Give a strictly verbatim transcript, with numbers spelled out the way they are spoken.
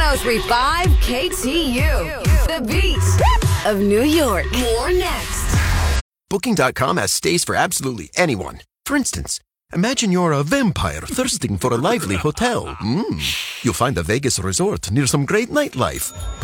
oh three point five K T U, the beat of New York. More next. Booking dot com has stays for absolutely anyone. For instance, imagine you're a vampire thirsting for a lively hotel. Mm. You'll find a Vegas resort near some great nightlife.